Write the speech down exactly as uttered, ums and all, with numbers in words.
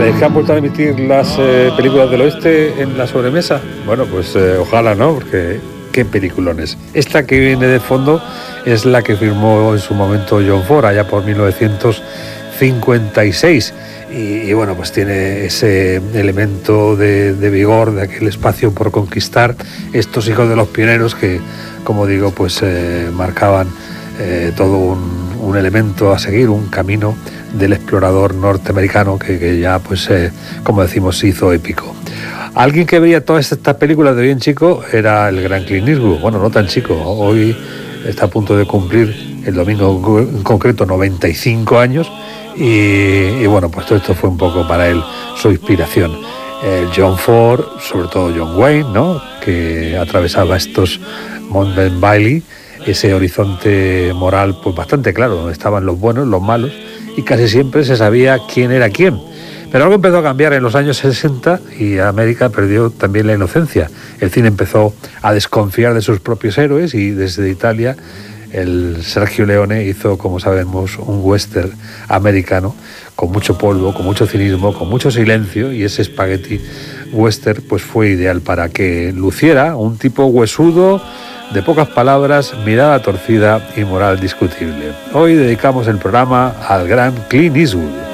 Eh, ¿que han vuelto a emitir las eh, películas del oeste en la sobremesa? Bueno, pues eh, ojalá, ¿no? Porque qué peliculones. Esta que viene de fondo es la que firmó en su momento John Ford, allá por mil novecientos cincuenta y seis. Y, y bueno, pues tiene ese elemento de, de vigor, de aquel espacio por conquistar, estos hijos de los pioneros que, como digo, pues eh, marcaban eh, todo un, un elemento a seguir, un camino del explorador norteamericano que, que ya, pues, eh, como decimos, se hizo épico. Alguien que veía todas estas películas de bien chico era el gran Clint Eastwood. Bueno, no tan chico, hoy está a punto de cumplir el domingo en concreto noventa y cinco años y, y bueno, pues todo esto fue un poco para él su inspiración. Eh, John Ford, sobre todo John Wayne, ¿no?, que atravesaba estos Mountain Valley, ese horizonte moral pues bastante claro, donde estaban los buenos, los malos, y casi siempre se sabía quién era quién. Pero algo empezó a cambiar en los años sesenta y América perdió también la inocencia. El cine empezó a desconfiar de sus propios héroes y desde Italia el Sergio Leone hizo, como sabemos, un western americano con mucho polvo, con mucho cinismo, con mucho silencio, y ese spaghetti western pues fue ideal para que luciera un tipo huesudo, de pocas palabras, mirada torcida y moral discutible. Hoy dedicamos el programa al gran Clint Eastwood.